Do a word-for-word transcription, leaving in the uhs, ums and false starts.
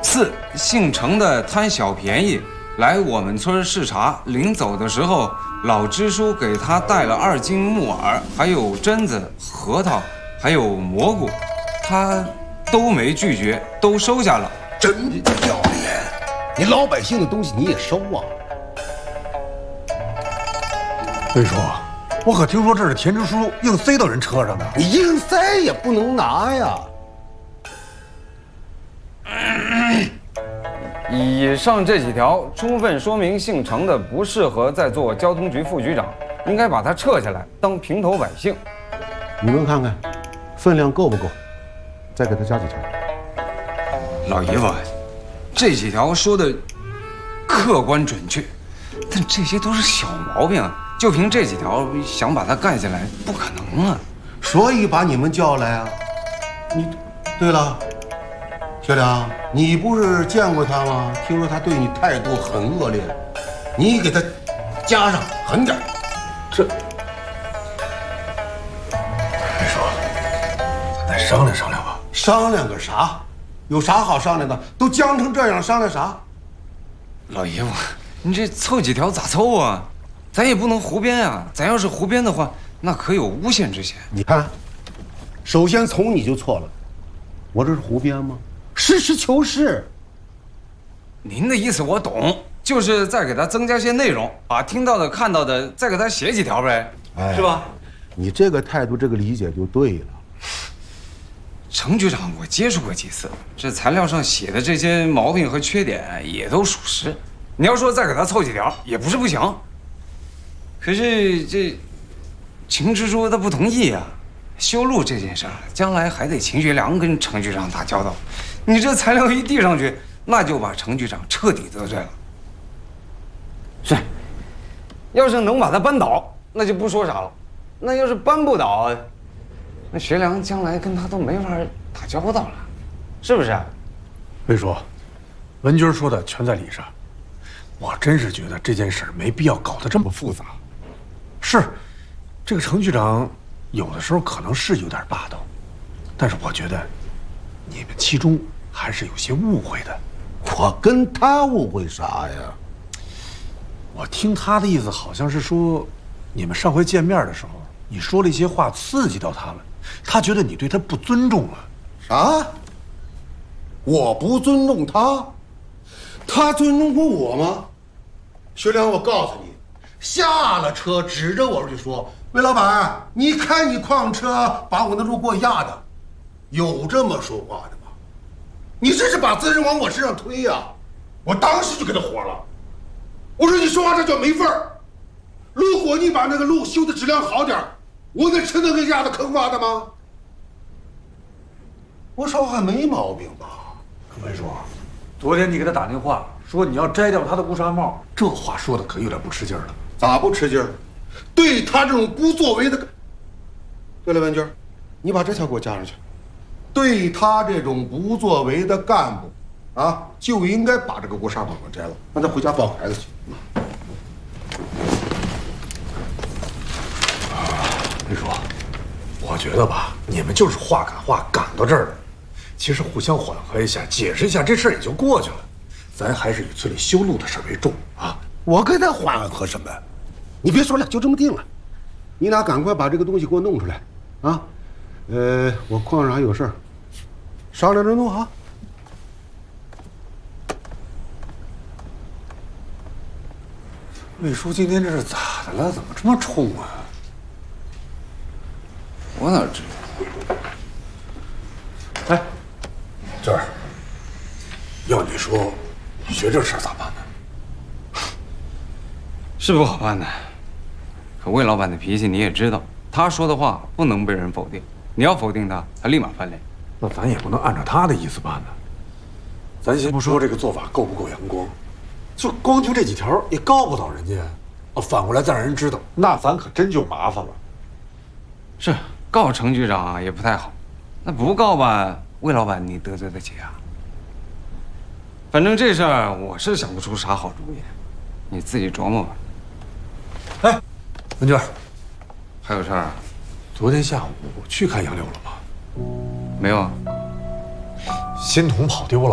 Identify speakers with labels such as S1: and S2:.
S1: 四，姓程的贪小便宜，来我们村视察，临走的时候，老支书给他带了二斤木耳，还有榛子、核桃，还有蘑菇，他都没拒绝，都收下了。
S2: 真不要脸！你老百姓的东西你也收啊？
S3: 魏叔，我可听说这是田支书硬塞到人车上的。
S2: 你硬塞也不能拿呀。
S1: 以上这几条充分说明姓程的不适合再做交通局副局长，应该把他撤下来当平头百姓。
S2: 你们看看，分量够不够？再给他加几条。
S1: 老爷子，这几条说的客观准确，但这些都是小毛病，就凭这几条想把他干下来，不可能啊！
S2: 所以把你们叫来啊。你，对了。 小梁，你不是见过他吗？听说他对你态度很恶劣，你给他加上狠点。这，
S3: 魏叔，咱再商量商量吧。
S2: 商量个啥？有啥好商量的？都僵成这样，商量啥？
S1: 老爷子，你这凑几条咋凑啊？咱也不能胡编啊！咱要是胡编的话，那可有诬陷之嫌。
S2: 你看，首先从你就错了，我这是胡编吗？ 实事求是。
S1: 您的意思我懂，就是再给他增加些内容，把听到的、看到的再给他写几条呗，哎、是吧？
S2: 你这个态度，这个理解就对了。
S1: 程局长，我接触过几次，这材料上写的这些毛病和缺点也都属实。你要说再给他凑几条，也不是不行。可是这秦支书他不同意啊。 修路这件事儿，将来还得秦学良跟程局长打交道。你这材料一递上去，那就把程局长彻底得罪了。是，要是能把他扳倒，那就不说啥了。那要是扳不倒，那学良将来跟他都没法打交道了，是不是？
S3: 魏叔，文军说的全在理上。我真是觉得这件事没必要搞得这么复杂。是，这个程局长。 有的时候可能是有点霸道，但是我觉得你们其中还是有些误会的。
S2: 我跟他误会啥呀？
S3: 我听他的意思好像是说，你们上回见面的时候，你说了一些话刺激到他了，他觉得你对他不尊重了。
S2: 啥？我不尊重他，他尊重过我吗？学良，我告诉你，下了车指着我就说。 魏老板，你看你矿车把我那路给我压的，有这么说话的吗？你这是把责任往我身上推呀！我当时就给他火了，我说你说话这叫没份儿。如果你把那个路修的质量好点，我那车能给压的坑洼的吗？我说话没毛病吧？
S3: 魏叔，昨天你给他打电话说你要摘掉他的乌纱帽，这话说的可有点不吃劲儿了。
S2: 咋不吃劲儿？ 对他这种不作为的，对了，文军，你把这条给我加上去。对他这种不作为的干部，啊，就应该把这个乌纱帽给摘了，让他回家抱孩子去。
S3: 魏叔，我觉得吧，你们就是话赶话赶到这儿了。其实互相缓和一下，解释一下，这事儿也就过去了。咱还是以村里修路的事为重啊。
S2: 我跟他缓和什么？ 你别说了，就这么定了。你俩赶快把这个东西给我弄出来，啊，呃，我矿上还有事儿，商量着弄啊。
S3: 魏叔今天这是咋的了？怎么这么冲啊？
S1: 我哪知
S3: 道？哎，娟儿，要你说，学这事儿咋办呢？
S1: 是不好办的。 可魏老板的脾气你也知道，他说的话不能被人否定。你要否定他，他立马翻脸。
S3: 那咱也不能按照他的意思办呢。咱先不说这个做法够不够阳光，就光就这几条也告不倒人家，啊，反过来再让人知道，那咱可真就麻烦了。
S1: 是告程局长也不太好，那不告吧，魏老板你得罪得起啊。反正这事儿我是想不出啥好主意，你自己琢磨吧。
S3: 哎。 文娟，
S1: 还有事儿啊？
S3: 昨天下午去看杨柳了吗？
S1: 没有啊。
S3: 新桶跑丢了，